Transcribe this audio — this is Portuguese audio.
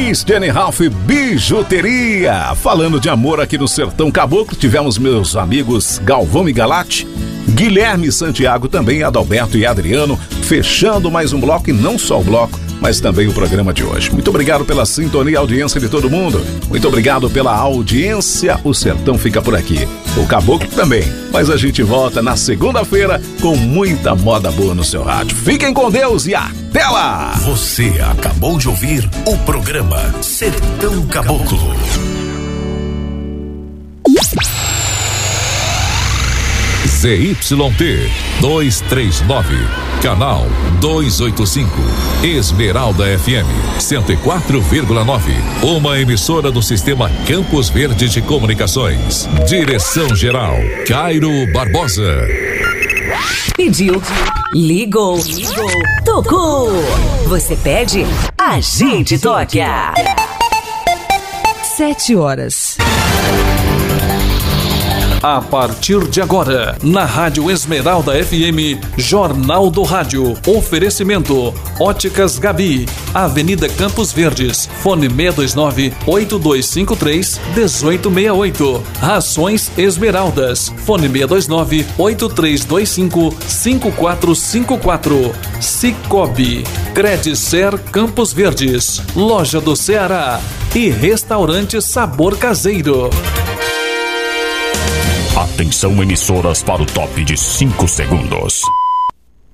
Christiane Ralph Bijuteria. Falando de amor aqui no Sertão Caboclo, tivemos meus amigos Galvão e Galate, Guilherme Santiago também, Adalberto e Adriano, fechando mais um bloco, e não só o bloco, mas também o programa de hoje. Muito obrigado pela sintonia e audiência de todo mundo. Muito obrigado pela audiência. O Sertão fica por aqui. O Caboclo também. Mas a gente volta na segunda-feira com muita moda boa no seu rádio. Fiquem com Deus e até lá! Você acabou de ouvir o programa Sertão Caboclo. ZYT 239, canal 285, Esmeralda FM 104,9, uma emissora do sistema Campos Verde de Comunicações. Direção-geral Cairo Barbosa. Pediu, ligou, tocou. Você pede, a gente toca. 7 horas. A partir de agora, na Rádio Esmeralda FM, Jornal do Rádio. Oferecimento: Óticas Gabi, Avenida Campos Verdes, fone 629-8253-1868. Rações Esmeraldas, fone 629-8325-5454. Cicobi, Credicer Campos Verdes, Loja do Ceará e Restaurante Sabor Caseiro. Atenção, emissoras, para o top de 5 segundos.